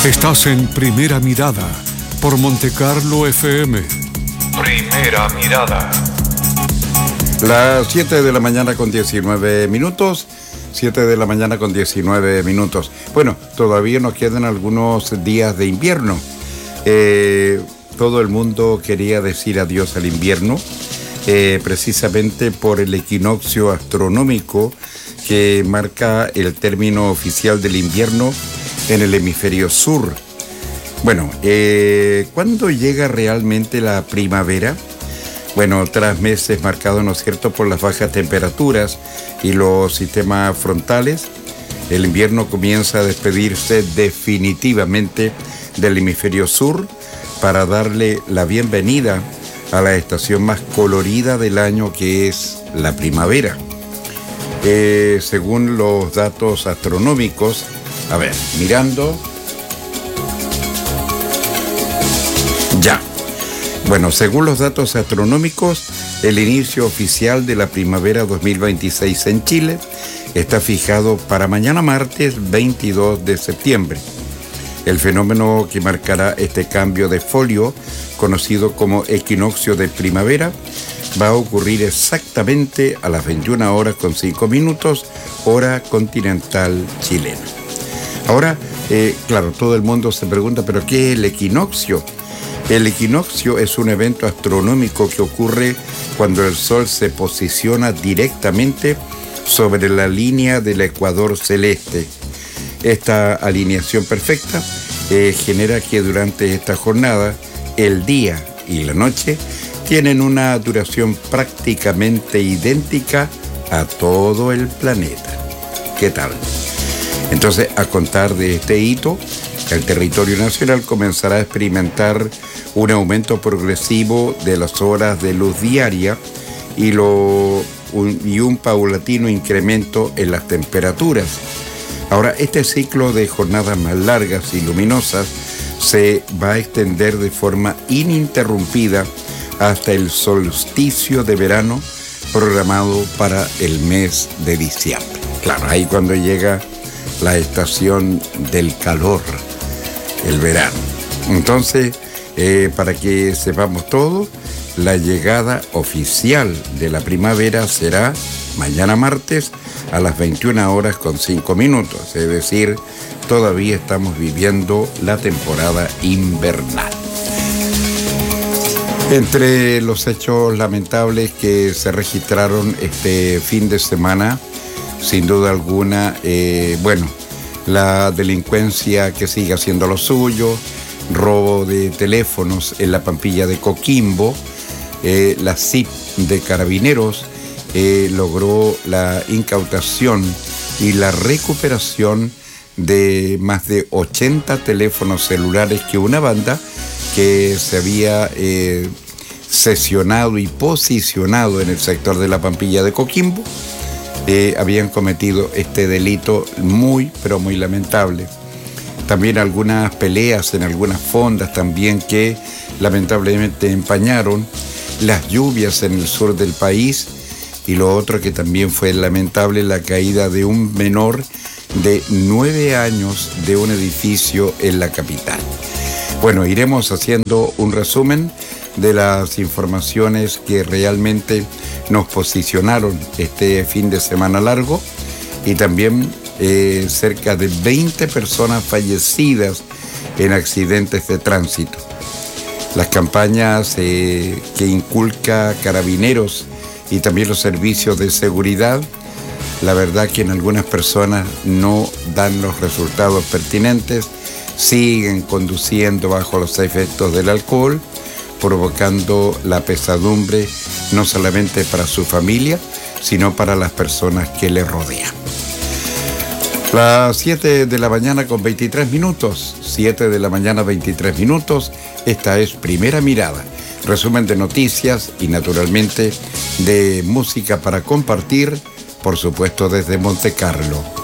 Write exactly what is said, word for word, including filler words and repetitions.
Estás en Primera Mirada por Montecarlo F M. Primera Mirada. Las siete de la mañana con diecinueve minutos. siete de la mañana con diecinueve minutos. Bueno, todavía nos quedan algunos días de invierno. Eh, todo el mundo quería decir adiós al invierno, eh, precisamente por el equinoccio astronómico que marca el término oficial del invierno en el hemisferio sur. Bueno, eh, ¿cuándo llega realmente la primavera? Bueno, tras meses marcados, ¿no es cierto?, por las bajas temperaturas y los sistemas frontales, el invierno comienza a despedirse definitivamente del hemisferio sur para darle la bienvenida a la estación más colorida del año, que es la primavera. Eh, según los datos astronómicos, a ver, mirando. Ya. Bueno, según los datos astronómicos, el inicio oficial de la primavera dos mil veintiséis en Chile está fijado para mañana martes veintidós de septiembre. El fenómeno que marcará este cambio de folio, conocido como equinoccio de primavera, va a ocurrir exactamente a las veintiuna horas con cinco minutos, hora continental chilena. Ahora, eh, claro, todo el mundo se pregunta, ¿pero qué es el equinoccio? El equinoccio es un evento astronómico que ocurre cuando el Sol se posiciona directamente sobre la línea del ecuador celeste. Esta alineación perfecta eh, genera que durante esta jornada el día y la noche tienen una duración prácticamente idéntica a todo el planeta. ¿Qué tal? Entonces, a contar de este hito, el territorio nacional comenzará a experimentar un aumento progresivo de las horas de luz diaria y, lo, un, y un paulatino incremento en las temperaturas. Ahora, este ciclo de jornadas más largas y luminosas se va a extender de forma ininterrumpida hasta el solsticio de verano programado para el mes de diciembre. Claro, ahí cuando llega la estación del calor, el verano. Entonces, eh, para que sepamos todo, la llegada oficial de la primavera será mañana martes a las veintiuna horas con cinco minutos, es decir, todavía estamos viviendo la temporada invernal. Entre los hechos lamentables que se registraron este fin de semana, sin duda alguna, eh, bueno, la delincuencia que sigue haciendo lo suyo, robo de teléfonos en la Pampilla de Coquimbo, eh, la C I P de Carabineros eh, logró la incautación y la recuperación de más de ochenta teléfonos celulares que una banda que se había eh, sesionado y posicionado en el sector de la Pampilla de Coquimbo, Eh, habían cometido este delito muy, pero muy lamentable. También algunas peleas en algunas fondas también que lamentablemente empañaron, las lluvias en el sur del país, y lo otro que también fue lamentable, la caída de un menor de nueve años de un edificio en la capital. Bueno, iremos haciendo un resumen de las informaciones que realmente nos posicionaron este fin de semana largo, y también eh, cerca de veinte personas fallecidas en accidentes de tránsito. Las campañas eh, que inculca Carabineros y también los servicios de seguridad, la verdad que en algunas personas no dan los resultados pertinentes, siguen conduciendo bajo los efectos del alcohol, provocando la pesadumbre no solamente para su familia, sino para las personas que le rodean. Las siete de la mañana con veintitrés minutos, siete de la mañana veintitrés minutos, esta es Primera Mirada, resumen de noticias y naturalmente de música para compartir, por supuesto desde Montecarlo.